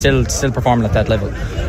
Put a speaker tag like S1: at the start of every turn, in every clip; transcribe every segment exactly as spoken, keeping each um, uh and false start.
S1: still still performing at that level.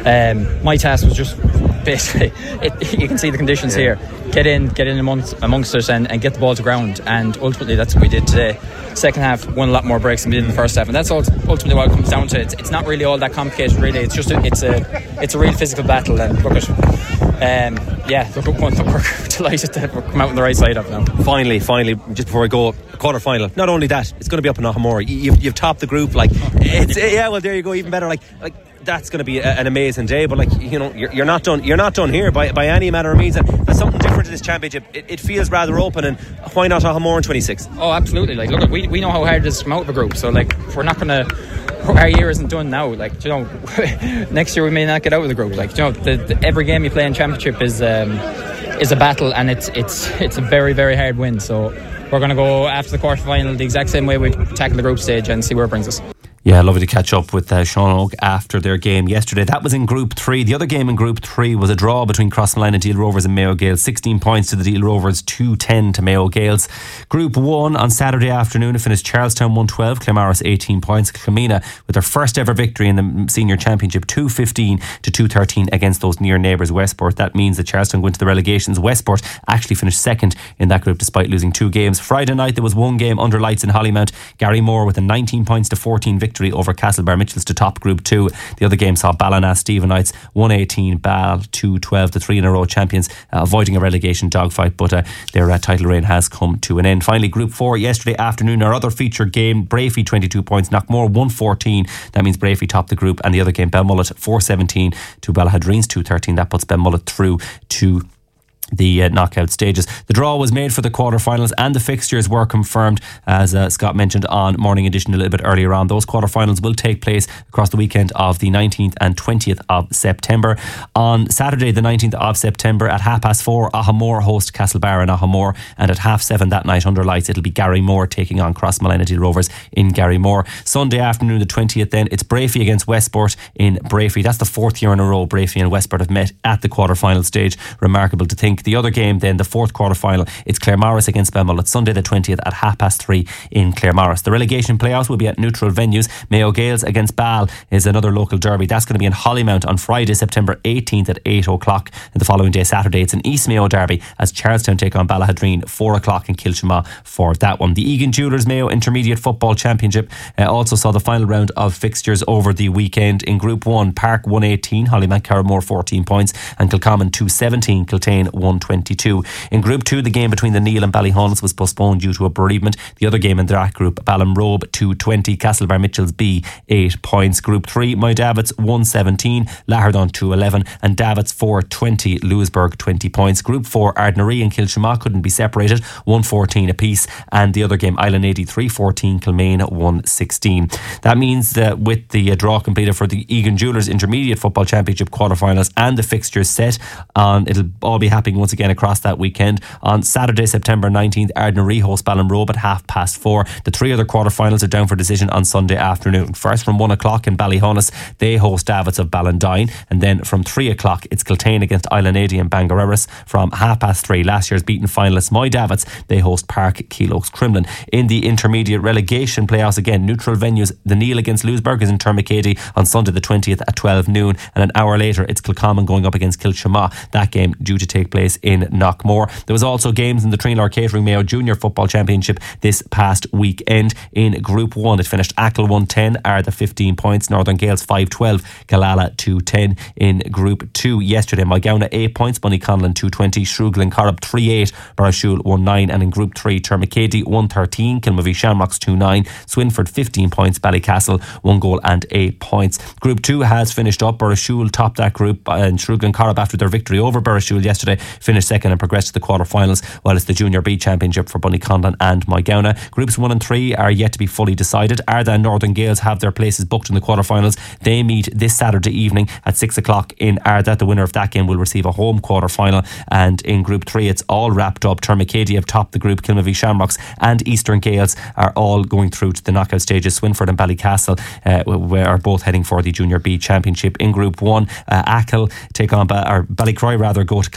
S1: Um, my task was just basically, it, you can see the conditions yeah. here. Get in, get in amongst, amongst us and, and get the ball to ground. And ultimately, that's what we did today. Second half, won a lot more breaks than we did in the first half, and that's ultimately what it comes down to. It's, it's not really all that complicated, really. It's just a, it's a it's a real physical battle. And look at, um, yeah, look at one that we're delighted to come out on the right side of now.
S2: Finally, finally, just before I go, quarter final. Not only that, it's going to be up in Ahamore. You've, you've topped the group, like it's yeah. Well, there you go, even better. Like like. That's going to be a, an amazing day, but like you know, you're, you're not done. You're not done here by, by any manner of means. And there's something different to this championship. It, it feels rather open, and why not Ahamore in twenty-six?
S1: Oh, absolutely. Like, look, we we know how hard it is to come out of a group. So, like, we're not going to. Our year isn't done now. Like, you know, next year we may not get out of the group. Like, you know, the, the, every game you play in championship is um, is a battle, and it's it's it's a very very hard win. So, we're going to go after the quarter final the exact same way we tackled the group stage and see where it brings us.
S2: Yeah, lovely to catch up with uh, Sean Oak after their game yesterday. That was in Group three. The other game in Group three was a draw between Crossmolina Deal Rovers and Mayo Gales. sixteen points to the Deal Rovers, two ten to Mayo Gales. Group one on Saturday afternoon, it finished Charlestown one twelve, Claremorris eighteen points. Kilmina with their first ever victory in the Senior Championship, two fifteen to two thirteen against those near neighbours Westport. That means that Charlestown go into the relegations. Westport actually finished second in that group despite losing two games. Friday night there was one game under lights in Hollymount. Gary Moore with a nineteen points to fourteen victory over Castlebar Mitchells to top Group two. The other game saw Ballina Stephenites one eighteen, Ball two twelve, the three in a row champions, uh, avoiding a relegation dogfight, but uh, their uh, title reign has come to an end. Finally, Group four yesterday afternoon, our other featured game, Brafey twenty-two points, Knockmore one fourteen. That means Brafey topped the group, and the other game, Belmullet four seventeen to Ballahadreens two thirteen. That puts Belmullet through to the uh, knockout stages. The draw was made for the quarterfinals and the fixtures were confirmed, as uh, Scott mentioned on Morning Edition a little bit earlier on. Those quarterfinals will take place across the weekend of the nineteenth and twentieth of September. On Saturday the nineteenth of September at half past four, Ahamore host Castlebar in Ahamore, and at half seven that night under lights it'll be Garrymore taking on Crossmolina Deal Rovers in Garrymore. Sunday afternoon the twentieth then, it's Brafey against Westport in Brafey. That's the fourth year in a row Brafey and Westport have met at the quarterfinal stage. Remarkable to think. The other game then, the fourth quarter final, it's Claremorris against Belmullet, Sunday the twentieth at half past three in Claremorris. The relegation playoffs will be at neutral venues. Mayo Gales against Ball is another local derby. That's going to be in Hollymount on Friday September eighteenth at eight o'clock, and the following day Saturday it's an East Mayo derby as Charlestown take on Ballahadreen, four o'clock in Kilchama for that one. The Egan Jewellers Mayo Intermediate Football Championship uh, also saw the final round of fixtures over the weekend. In Group one, Park one eighteen, Hollymount Carramore fourteen points, and Kilcommon two seventeen, Kiltane one twenty-two. In Group two, the game between the Neil and Ballyhaunis was postponed due to a bereavement. The other game in that group, Ballinrobe two twenty, Castlebar Mitchells B eight points. Group three, My Davits one seventeen, Lahardon two eleven, and Davits four twenty, Lewisburg twenty points. Group four, Ardnaree and Kilchama couldn't be separated, one fourteen apiece, and the other game, Island eighty three fourteen, Kilmaine one sixteen. That means that with the uh, draw completed for the Egan Jewellers Intermediate Football Championship quarterfinals and the fixtures set on, it'll all be happening once again across that weekend. On Saturday September nineteenth, Ardnaree host Ballinrobe at half past four. The three other quarterfinals are down for decision on Sunday afternoon. First from one o'clock in Ballyhaunis, they host Davits of Ballandine, and then from three o'clock it's Kiltane against Island eighty and Bangareras. From half past three, last year's beaten finalists My Davits, they host Park Keeloaks Crumlin. In the intermediate relegation playoffs, again neutral venues, the Neil against Lewisburg is in Termacady on Sunday the twentieth at twelve noon, and an hour later it's Kilcommon going up against Kilchama. That game due to take place in Knockmore. There was also games in the Trinlor Catering Mayo Junior Football Championship this past weekend. In Group one, it finished Achill one ten, Arda fifteen points, Northern Gales five twelve, Killala two ten. In Group two yesterday, Mulgowna eight points, Bunnyconlon two twenty, Shrewglen Corrup three eight, Barashul one nine, and in Group three, Termacady one thirteen, Kilmavie Shamrocks two nine, Swinford fifteen points, Ballycastle one goal and eight points. Group two has finished up. Barashul topped that group, and Shrewglen Corrup, after their victory over Barashul yesterday, finished second and progressed to the quarterfinals, while it's the Junior B Championship for Bunnyconlon and Mulgowna. Groups one and three are yet to be fully decided. Arda and Northern Gales have their places booked in the quarterfinals. They meet this Saturday evening at six o'clock in Arda. The winner of that game will receive a home quarterfinal. And in Group three, it's all wrapped up. Termacady have topped the group. Kilmavie Shamrocks and Eastern Gales are all going through to the knockout stages. Swinford and Ballycastle uh, are both heading for the Junior B Championship. In Group one, uh, Achill take on ba- or Ballycroy rather go to Killala this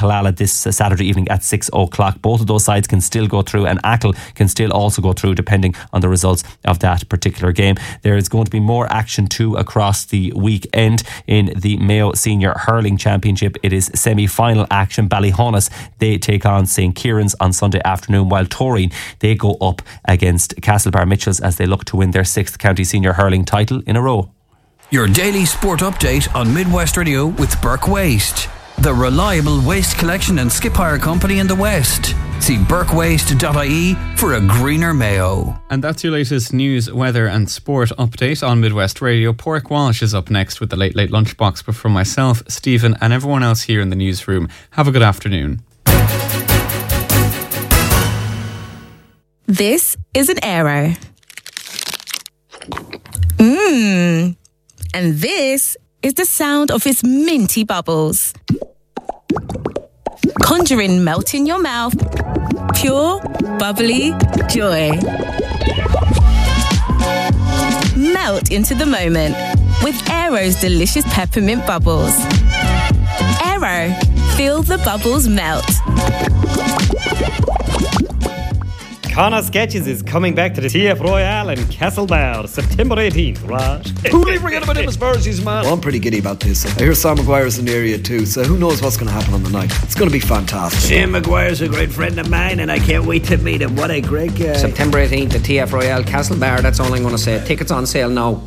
S2: this uh, Saturday evening at six o'clock. Both of those sides can still go through, and Achill can still also go through depending on the results of that particular game. There is going to be more action too across the weekend in the Mayo Senior Hurling Championship. It is semi-final action. Ballyhonus, they take on Saint Kieran's on Sunday afternoon, while Toreen, they go up against Castlebar Mitchells as they look to win their sixth county senior hurling title in a row.
S3: Your daily sport update on Midwest Radio with Burke Waste, the reliable waste collection and skip hire company in the West. See burke waste dot I E for a greener Mayo.
S4: And that's your latest news, weather and sport update on Midwest Radio. Pork Walsh is up next with the Late Late Lunchbox. But from myself, Stephen, and everyone else here in the newsroom, have a good afternoon.
S5: This is an Aero. Mmm. And this is the sound of its minty bubbles. Conjuring melt in your mouth. Pure, bubbly joy. Melt into the moment with Aero's delicious peppermint bubbles. Aero, feel the bubbles melt.
S6: Connor Sketches is coming back to the T F Royale in Castlebar, September eighteenth, right?
S7: Who do you forget about him as Verzies, man?
S8: Well, I'm pretty giddy about this. I hear Sam Maguire's in the area too, so who knows what's going to happen on the night. It's going to be fantastic.
S9: Sam Maguire's a great friend of mine, and I can't wait to meet him. What a great guy.
S10: September eighteenth at T F Royale, Castlebar. That's all I'm going to say. Tickets on sale now.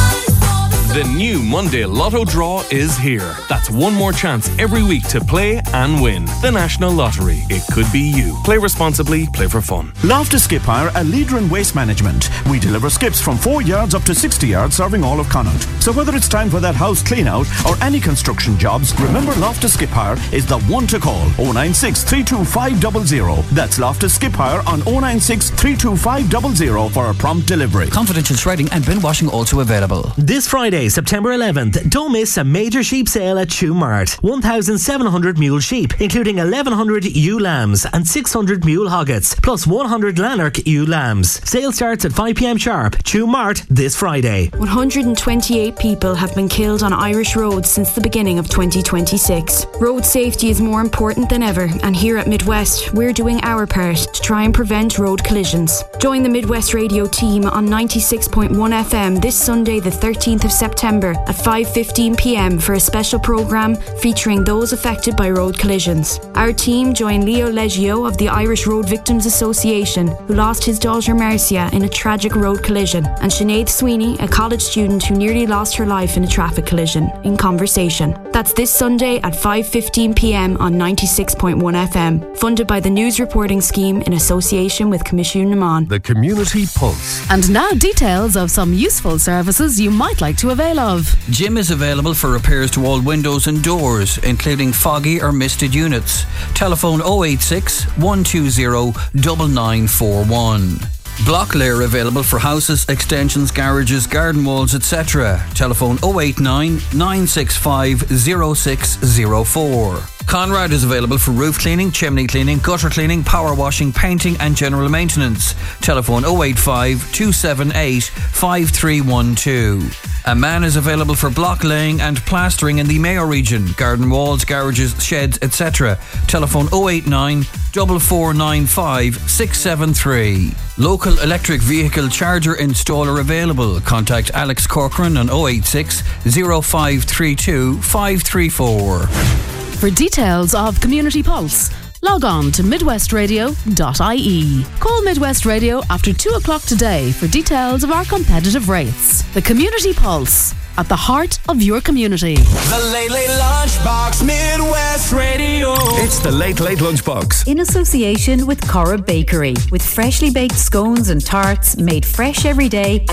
S11: The new Monday Lotto draw is here. That's one more chance every week to play and win. The National Lottery. It could be you. Play responsibly, play for fun.
S12: Loftus Skip Hire, a leader in waste management. We deliver skips from four yards up to sixty yards, serving all of Connaught. So whether it's time for that house clean out or any construction jobs, remember Loftus Skip Hire is the one to call. oh nine six, three two five zero zero. That's Loftus Skip Hire on oh nine six, three two five zero zero for a prompt delivery.
S3: Confidential shredding and bin washing also available.
S13: This Friday, September eleventh, don't miss a major sheep sale at Shoe Mart. one thousand seven hundred mule sheep, including eleven hundred ewe lambs and six hundred mule hoggets, plus one hundred Lanark ewe lambs. Sale starts at five p.m. sharp. Shoe Mart this Friday.
S14: one hundred twenty-eight people have been killed on Irish roads since the beginning of twenty twenty-six. Road safety is more important than ever, and here at Midwest, we're doing our part to try and prevent road collisions. Join the Midwest Radio team on ninety-six point one F M this Sunday, the thirteenth of September at five fifteen p.m. for a special programme featuring those affected by road collisions. Our team joined Leo Leggio of the Irish Road Victims Association, who lost his daughter Marcia in a tragic road collision, and Sinead Sweeney, a college student who nearly lost her life in a traffic collision, in conversation. That's this Sunday at five fifteen p.m. on ninety-six point one F M, funded by the News Reporting Scheme in association with Commission Naman.
S15: The Community Pulse.
S16: And now details of some useful services you might like to avail of.
S3: Jim is available for repairs to all windows and doors, including foggy or misted units. Telephone oh eight six, one two zero, nine nine four one. Block layer available for houses, extensions, garages, garden walls, et cetera. Telephone oh eight nine, nine six five, oh six oh four. Conrad is available for roof cleaning, chimney cleaning, gutter cleaning, power washing, painting and general maintenance. Telephone oh eight five, two seven eight, five three one two. A man is available for block laying and plastering in the Mayo region, garden walls, garages, sheds, et cetera. Telephone oh eight nine, four four nine five, six seven three. Local electric vehicle charger installer available. Contact Alex Corcoran on oh eight six, oh five three two, five three four.
S16: For details of Community Pulse, log on to midwest radio dot I E. Call Midwest Radio after two o'clock today for details of our competitive rates. The Community Pulse, at the heart of your community.
S17: The Late Late Lunchbox, Midwest Radio.
S15: It's the Late Late Lunchbox.
S18: In association with Cora Bakery, with freshly baked scones and tarts made fresh every day.